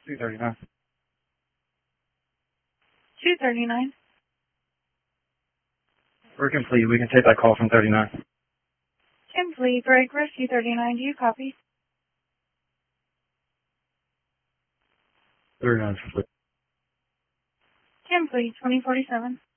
239. 239. We're complete. We can take that call from 39. Complete. Break Rescue 39. Do you copy? 39 complete. Complete. 2047.